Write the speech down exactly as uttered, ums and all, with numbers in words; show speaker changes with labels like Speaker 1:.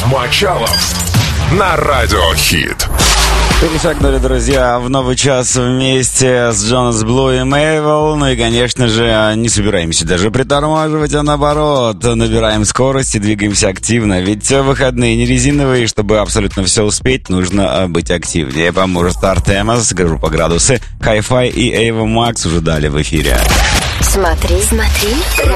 Speaker 1: Мочалов на Радио Хит.
Speaker 2: Перешагнули, друзья, в новый час вместе с Jonas Blue и Mabel. Ну и, конечно же, не собираемся даже притормаживать, а наоборот, набираем скорость и двигаемся активно. Ведь выходные не резиновые, чтобы абсолютно все успеть, нужно быть активнее. Поможет Артемас, группа «Градусы», Hi-Fi и Ava Max уже дали в эфире.
Speaker 3: Смотри, смотри.